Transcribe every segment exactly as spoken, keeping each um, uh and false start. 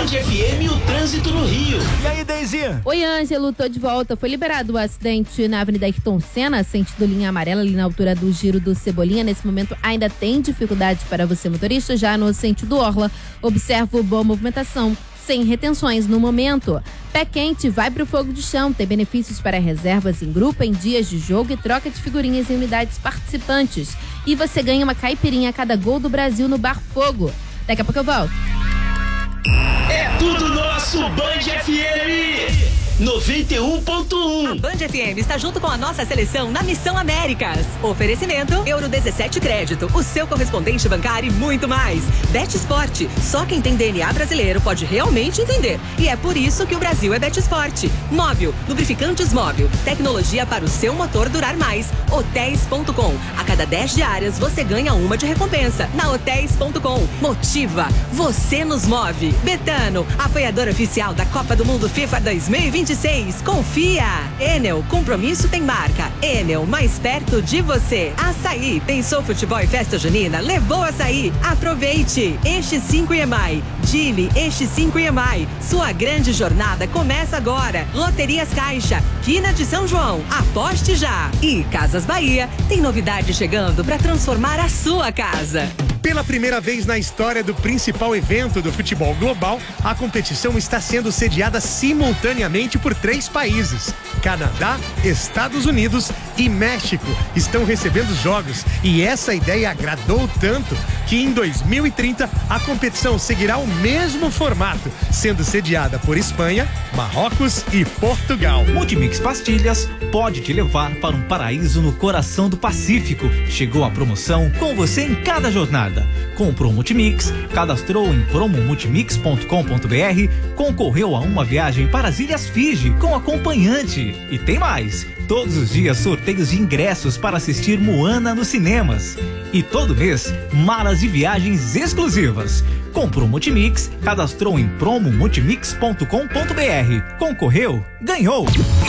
Band F M e o trânsito no Rio. E aí, Daisy? Oi, Ângelo, tô de volta. Foi liberado o acidente na Avenida Ayrton Senna, sentido linha amarela, ali na altura do Giro do Cebolinha. Nesse momento ainda tem dificuldade para você, motorista. Já no sentido Orla, observo boa movimentação, sem retenções no momento. Pé quente, vai pro fogo de chão. Tem benefícios para reservas em grupo, em dias de jogo e troca de figurinhas em unidades participantes. E você ganha uma caipirinha a cada gol do Brasil no Bar Fogo. Daqui a pouco eu volto. É tudo nosso, Band F M noventa e um ponto um. A Band F M está junto com a nossa seleção na Missão Américas. Oferecimento Euro dezessete Crédito, o seu correspondente bancário e muito mais. BetSport, só quem tem D N A brasileiro pode realmente entender. E é por isso que o Brasil é BetSport. Móvel, lubrificantes Móvel, tecnologia para o seu motor durar mais. Hotéis ponto com, a cada dez diárias você ganha uma de recompensa. Na Hotéis ponto com, motiva, você nos move. Betano, apoiador oficial da Copa do Mundo FIFA dois mil e vinte e seis, confia. Enel, compromisso tem marca. Enel, mais perto de você. Açaí, pensou futebol e festa junina? Levou açaí. Aproveite. Eixo cinco I M I. Dili, Eixo cinco I M I. Sua grande jornada começa agora. Loterias Caixa, Quina de São João. Aposte já. E Casas Bahia tem novidade chegando para transformar a sua casa. Pela primeira vez na história do principal evento do futebol global, a competição está sendo sediada simultaneamente por três países. Canadá, Estados Unidos e México estão recebendo os jogos, e essa ideia agradou tanto que em dois mil e trinta a competição seguirá o mesmo formato, sendo sediada por Espanha, Marrocos e Portugal. Multimix Pastilhas pode te levar para um paraíso no coração do Pacífico. Chegou a promoção com você em cada jornada. Comprou o Multimix, cadastrou em promo multimix ponto com ponto br, concorreu a uma viagem para as Ilhas Fiji com acompanhante. E tem mais! Todos os dias sorteios de ingressos para assistir Moana nos cinemas. E todo mês, malas de viagens exclusivas. Comprou o Multimix, cadastrou em promo multimix ponto com ponto br, concorreu, ganhou!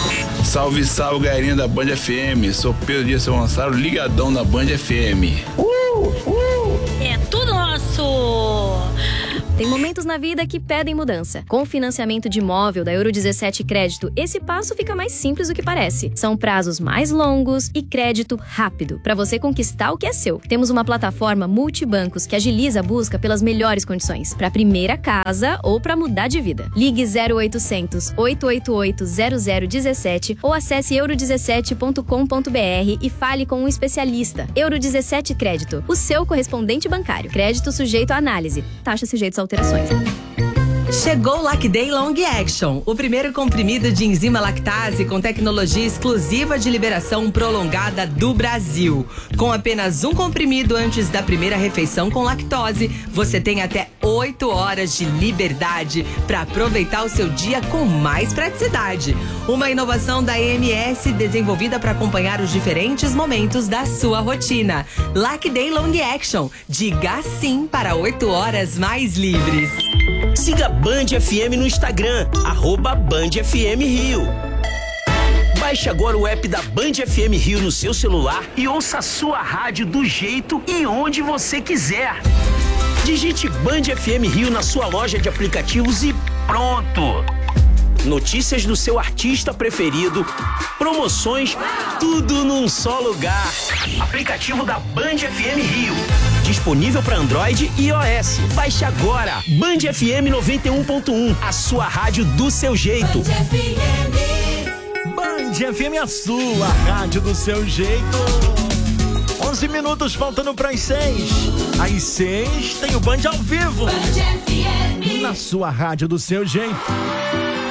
Salve, salve, galerinha da Band F M. Sou Pedro Dias Gonçalo, ligadão da Band F M. Uh, uh. É tudo nosso! Tem momentos na vida que pedem mudança. Com o financiamento de imóvel da Euro dezessete Crédito, esse passo fica mais simples do que parece. São prazos mais longos e crédito rápido, para você conquistar o que é seu. Temos uma plataforma multibancos que agiliza a busca pelas melhores condições, para a primeira casa ou para mudar de vida. Ligue zero oitocentos, oito oito oito, zero zero um sete ou acesse euro dezessete ponto com ponto br e fale com um especialista. Euro dezessete Crédito, o seu correspondente bancário. Crédito sujeito à análise. Taxa sujeita a alterações. Chegou o Lacday Long Action, o primeiro comprimido de enzima lactase com tecnologia exclusiva de liberação prolongada do Brasil. Com apenas um comprimido antes da primeira refeição com lactose, você tem até oito horas de liberdade para aproveitar o seu dia com mais praticidade. Uma inovação da E M S desenvolvida para acompanhar os diferentes momentos da sua rotina. Lacday Long Action, diga sim para oito horas mais livres. Siga Band F M no Instagram, arroba Band F M Rio. Baixe agora o app da Band F M Rio no seu celular e ouça a sua rádio do jeito e onde você quiser. Digite Band F M Rio na sua loja de aplicativos e pronto! Notícias do seu artista preferido, promoções, tudo num só lugar. Aplicativo da Band F M Rio. Disponível para Android e iOS. Baixe agora. Band F M noventa e um ponto um. A sua rádio do seu jeito. Band F M. Band F M, a sua rádio do seu jeito. onze minutos faltando para as seis. Às seis tem o Band ao vivo. Band F M. Na sua rádio do seu jeito.